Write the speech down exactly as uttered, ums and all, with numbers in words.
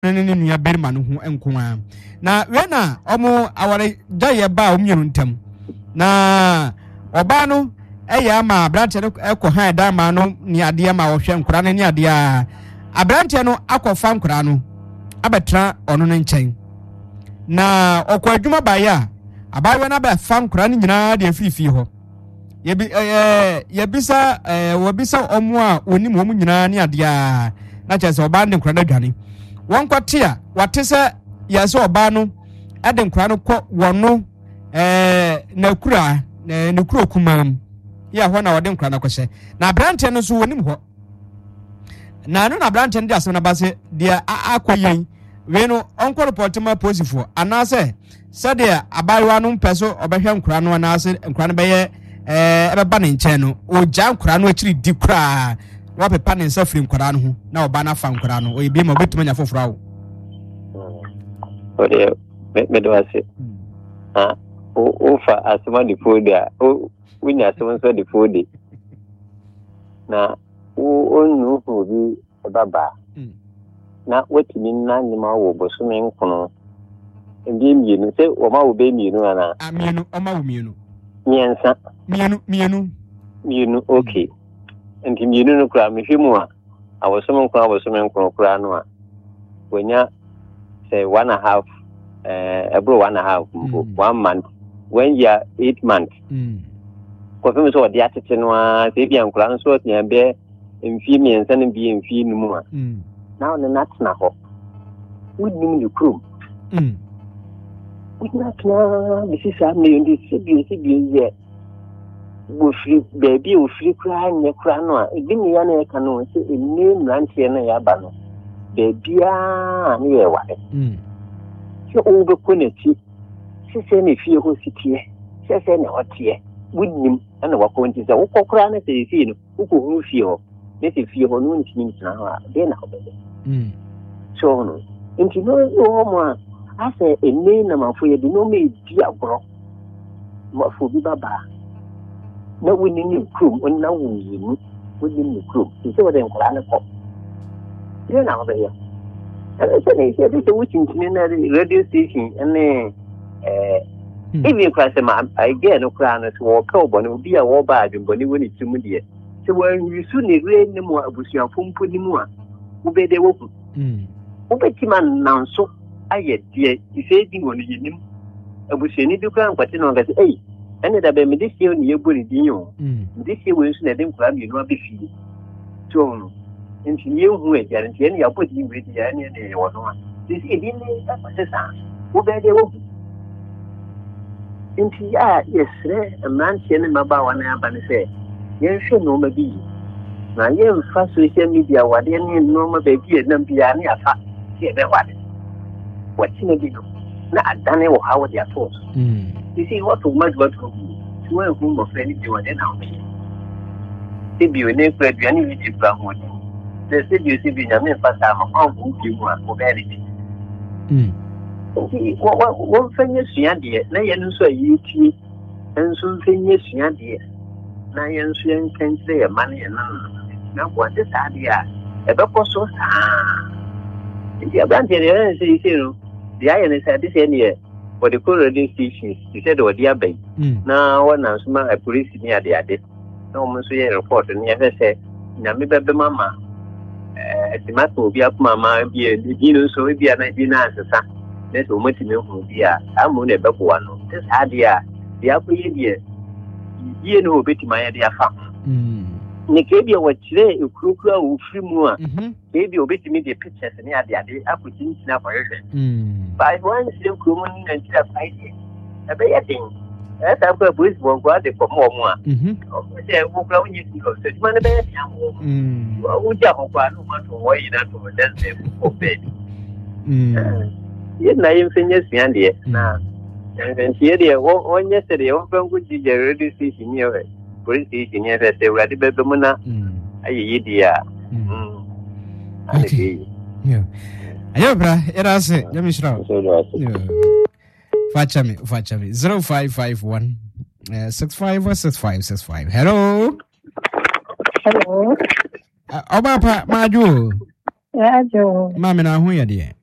ne ne nua berima no ho enko a na we na omo aware jaye ba omienu ntam na oba no eya ama abrante no ekọ han da ma no ni ade ma wo hwe nkura ne ni ade a abrante no akọfa nkura no abetra ono no nchen na okọ adwuma ba ya abawe na ba fa nkura no nyina de afifi ho ye bi eh ye bisa eh wo bisa omo a oni mo mu nyina ni ade a na chese oba ne nkura na dwane won kwate a wate se ye se oba no ade nkura no kọ wono eh na kura ne kuro kumam ya ho na wode nkura na kwose na abrante no so wonim ho na no na abrante no de asem na base de akoyen we no onko report ma posifo anase se de abayewa no mpeso obehwe nkura no anase nkura no beye eh ebeba ne nche no oja nkura no akiri di kura wa pepa ne nsa firi nkura no ho na oba na fa nkura no oyebi ma obetuma nya foforo awo ode me do ase ah o fa asema di foda o winya asema so di foda na o onu ho bi baba na wetimi na nyima wo bosume nkono ndi mienu se o ma wo be mienu ana amienu o ma wo mienu miensa mienu mienu mienu okay ndi mienu no kra me hwemu a awosume nkono awosume nkono kra no a wenya say one and a half uh ebro one and a half mm. one month when you are eight months mm ko fe so dia tete no a se bia nkura no so tia be mfi miensa no bi mfi no mu a mm now the nuts na ho we nim the crew mm we not na this is a me ndi se bi se bi ye wo free baby wo free kra nya kra no a ebi ni ya na e ka no se eni mrantie na ya ba no baby a ni ye wa mm se o be koneti se se ne fie ho sitie se se ne hotie we nim ana wa ko nti se wo kokra na se fie no wo ko hu fie ho ne se fie ho no ntimi ntina ho a de na obede mm so no nti no o mo ase ene na mafo ye di no me di agro mafo bi baba na woni ni krum on na woni ni woni ni krum se wo de nkra na ko de na obede se ne se de wo chintini na radio station ene eh even class ma again no kra na so wo ka obo no bi a wo ba adwumbo ni woni timu de se wo yusu ni re ni mu abusuafo mpo ni mu a wo be de wo ku mm wo be ti man nanso aye de ise di woni yinim abusuani bi kra nkwate no ga se ei ene da be me de sie ni yebu ni din yo mm de sie wo nsu na de nkra mi no abefi so no nti ye hu e jare nti ene ya bo di we di ya ene ne wo no a de sie di ni ta kwate sa wo be de wo ku nti ya yesre man tiene mabawa na aba ne se yenhwe no ma bi na yen fa social media wade ne no ma ba bi na bia ne afa se be wade wati ne bi no na adane wo hawo dia to mm you see what to much what to to when who mo friend bi wade na o se bi o ne kwa bia ne video bra ho ni se se bi se bi nya me fa sa ma ko bi mu a ko be ri mm wo wo wo fanye sua de na ye nso ayi ti enso fanye sua de na ye nso ye nkantre ye man ye na na bo de sa de a e be ko so sa ndi abante de ye se se no de aye ne sa de se ne ye for the radio stations he said o de abai na wona nso ma police ni ade ade na o mo so ye report ni ye se na me be be mama eh ti ma to bi akuma ma bi e di no so bi na di na asesa ne so mati me hu bia amu ne beko no this adia dia ko ye die die no obeti ma ye dia fa mm ne ke bia wa kire ekurukura wo firi mu a ke bia obeti me de pictures ne adia ade akutin tina for ye mm by one sin kumu ni ntia fight e be ye tin e ta ko police bo gwa de ko mo mu a mhm o se wo kura wonyi ti ko se ma ne be ye tia mo mm wo ja ko kwa no ma to wo yi na to den se ko be mm ye na yin fenye sian de na nti de wo onye se de wo bangu ji je radio station ni e police station ni e se urade bebe mu na ayi yidi a mm okay yeah ayo bra era se ya mishra facha me facha me zero five five one six five six five six five hello hello oba pa maju ya jo mama na hu ya de